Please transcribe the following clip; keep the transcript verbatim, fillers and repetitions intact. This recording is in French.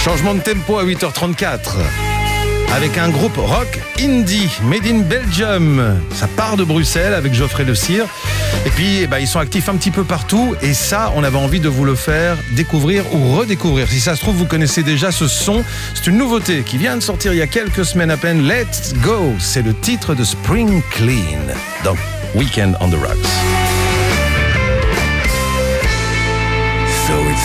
Changement de tempo à huit heures trente-quatre. Avec un groupe rock indie, made in Belgium. Ça part de Bruxelles avec Geoffrey Le Cire. Et puis, eh ben, ils sont actifs un petit peu partout. Et ça, on avait envie de vous le faire découvrir ou redécouvrir. Si ça se trouve, vous connaissez déjà ce son. C'est une nouveauté qui vient de sortir il y a quelques semaines à peine. Let's Go, c'est le titre de Spring Clean. Donc, Weekend on the Rocks.